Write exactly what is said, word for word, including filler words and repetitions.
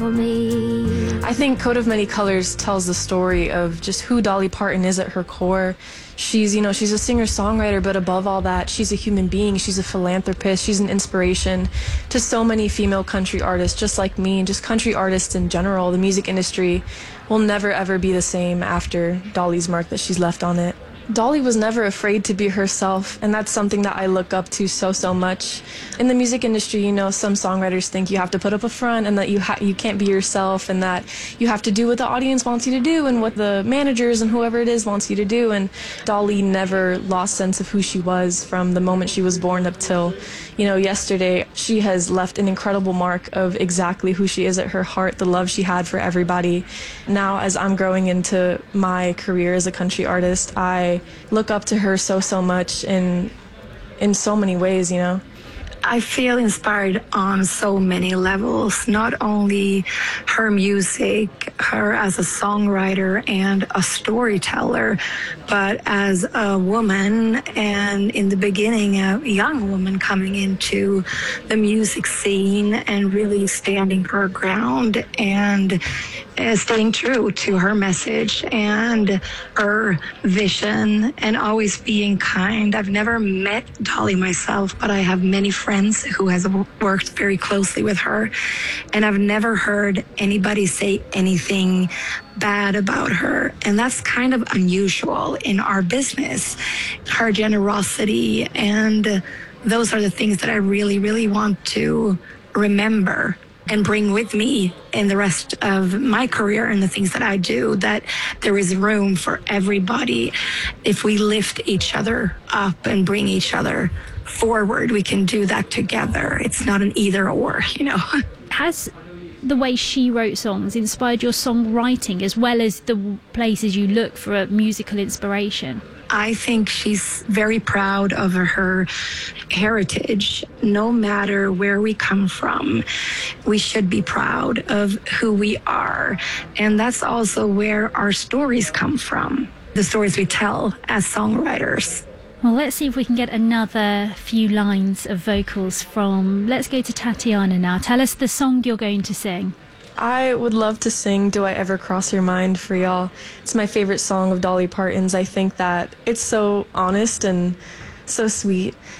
for me. I think Coat of Many Colors tells the story of just who Dolly Parton is at her core. She's, you know, she's a singer-songwriter, but above all that, she's a human being. She's a philanthropist. She's an inspiration to so many female country artists, just like me, and just country artists in general. The music industry will never, ever be the same after Dolly's mark that she's left on it. Dolly was never afraid to be herself, and that's something that I look up to so, so much. In the music industry, you know, some songwriters think you have to put up a front and that you ha- you can't be yourself and that you have to do what the audience wants you to do and what the managers and whoever it is wants you to do. And Dolly never lost sense of who she was from the moment she was born up till, you know, yesterday. She has left an incredible mark of exactly who she is at her heart, the love she had for everybody. Now, as I'm growing into my career as a country artist, I look up to her so, so much in in so many ways, you know. I feel inspired on so many levels, not only her music, her as a songwriter and a storyteller, but as a woman, and in the beginning, a young woman coming into the music scene and really standing her ground and uh, staying true to her message and her vision and always being kind. I've never met Dolly myself, but I have many friends friends who has worked very closely with her, and I've never heard anybody say anything bad about her, and that's kind of unusual in our business. Her generosity, and those are the things that I really, really want to remember and bring with me in the rest of my career and the things that I do, that there is room for everybody. If we lift each other up and bring each other forward, we can do that together. It's not an either or, you know. Has the way she wrote songs inspired your songwriting as well as the places you look for a musical inspiration? I think she's very proud of her heritage. No matter where we come from, we should be proud of who we are. And that's also where our stories come from, the stories we tell as songwriters. Well, let's see if we can get another few lines of vocals from, let's go to Tatiana now. Tell us the song you're going to sing. I would love to sing Do I Ever Cross Your Mind for y'all. It's my favorite song of Dolly Parton's. I think that it's so honest and so sweet.